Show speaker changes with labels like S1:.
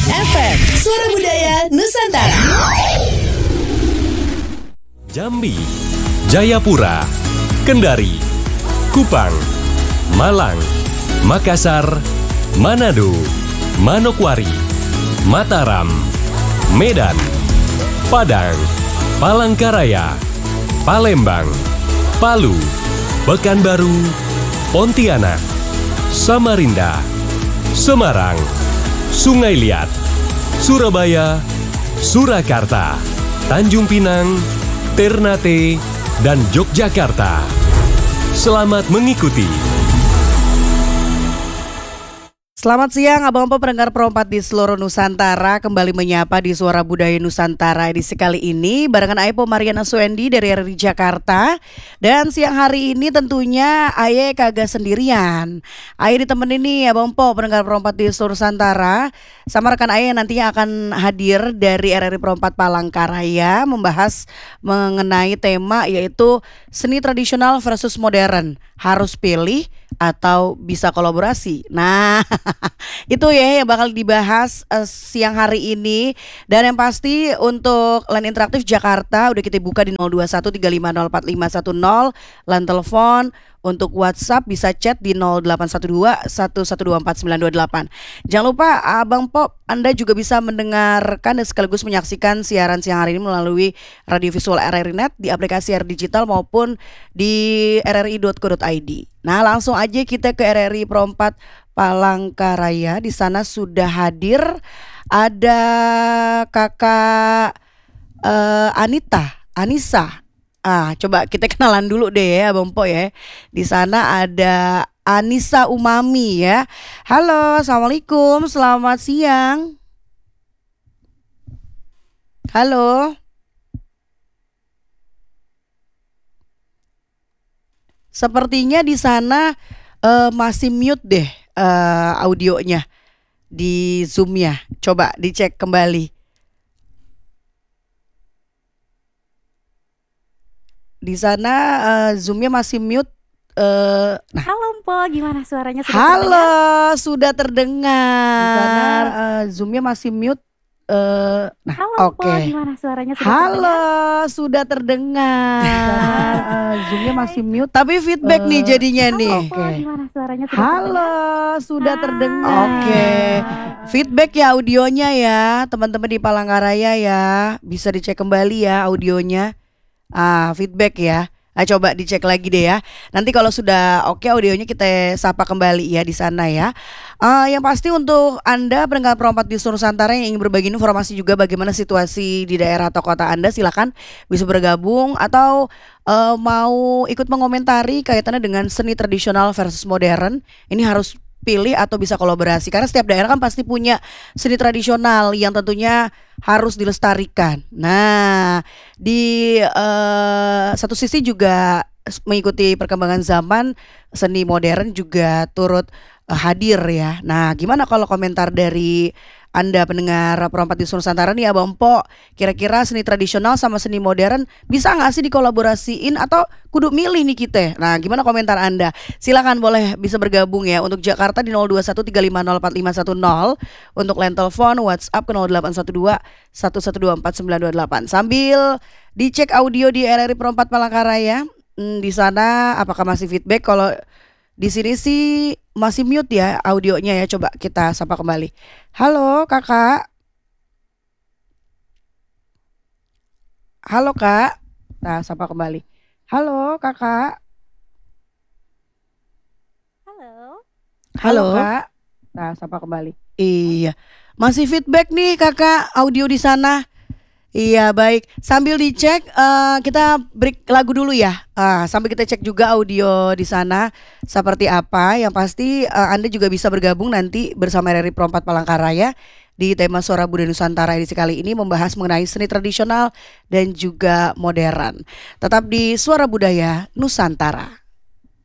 S1: FM, Suara Budaya Nusantara.
S2: Jambi, Jayapura, Kendari, Kupang, Malang, Makassar, Manado, Manokwari, Mataram, Medan, Padang, Palangkaraya, Palembang, Palu, Pekanbaru, Pontianak, Samarinda, Semarang, Sungai Liat, Surabaya, Surakarta, Tanjung Pinang, Ternate, dan Yogyakarta. Selamat mengikuti.
S3: Selamat siang Abang-Abang pendengar Pro 4 di seluruh Nusantara. Kembali menyapa di Suara Budaya Nusantara edisi kali ini barengan Aipo Mariana Suendi dari RRI Jakarta. Dan siang hari ini tentunya Aye kagak sendirian. Aye ditemenin nih Abang-Abang pendengar Pro 4 di seluruh Nusantara sama rekan Aye nantinya akan hadir dari RRI Pro 4 Palangkaraya membahas mengenai tema yaitu seni tradisional versus modern. Harus pilih atau bisa kolaborasi. Nah, itu ya yang bakal dibahas siang hari ini. Dan yang pasti untuk line interaktif Jakarta udah kita buka di 0213504510, line telepon. Untuk WhatsApp bisa chat di 0812-1124-928. Jangan lupa Abang Pop, Anda juga bisa mendengarkan dan sekaligus menyaksikan siaran siang hari ini melalui radio visual RRI Net di aplikasi RRI Digital maupun di rri.co.id. Nah, langsung aja kita ke RRI Pro 4 Palangkaraya. Di sana sudah hadir ada Kakak Anissa. Coba kita kenalan dulu deh ya Bang Po ya. Di sana ada Anissa Umami ya. Halo, assalamualaikum, selamat siang. Halo. Sepertinya di sana masih mute deh audionya di Zoom-nya. Coba dicek kembali. Di sana Zoom-nya masih mute.
S4: Nah. Halo Mpo, gimana suaranya?
S3: Sudah terdengar. Di sana Zoom-nya masih mute.
S4: Halo Mpo, gimana suaranya?
S3: Sudah terdengar. Di sana Zoom-nya masih mute. Tapi feedback nih jadinya nih.
S4: Mpo, gimana suaranya?
S3: Sudah terdengar. Feedback ya audionya ya, teman-teman di Palangkaraya ya. Bisa dicek kembali ya audionya. Feedback ya. Coba dicek lagi deh ya. Nanti kalau sudah oke audionya kita sapa kembali ya di sana ya. Yang pasti untuk Anda pendengar Pro 4 di seluruh Nusantara yang ingin berbagi informasi juga bagaimana situasi di daerah atau kota Anda, silakan bisa bergabung atau mau ikut mengomentari kaitannya dengan seni tradisional versus modern. Ini harus pilih atau bisa kolaborasi karena setiap daerah kan pasti punya seni tradisional yang tentunya harus dilestarikan. Nah, di satu sisi juga mengikuti perkembangan zaman, seni modern juga turut hadir ya. Nah, gimana kalau komentar dari Anda pendengar Pro 4 di seluruh Nusantara nih Abang Po, kira-kira seni tradisional sama seni modern bisa gak sih dikolaborasiin atau kudu milih nih kita? Nah, gimana komentar Anda? Silakan boleh bisa bergabung ya. Untuk Jakarta di 0213504510, untuk line telepon WhatsApp ke 0812-1124-928. Sambil dicek audio di RRI Pro 4 Palangkaraya, di sana apakah masih feedback? Kalau di sini sih masih mute ya audionya ya. Coba kita sapa kembali. Halo kakak. Halo kak. Nah, sapa kembali. Halo kakak. Halo kak. Nah, sapa kembali. Iya. Masih feedback nih kakak audio di sana. Iya baik, sambil dicek kita break lagu dulu ya. Sambil kita cek juga audio di sana seperti apa. Yang pasti Anda juga bisa bergabung nanti bersama RRI Pro 4 Palangkaraya di tema Suara Budaya Nusantara edisi kali ini membahas mengenai seni tradisional dan juga modern. Tetap di Suara Budaya Nusantara.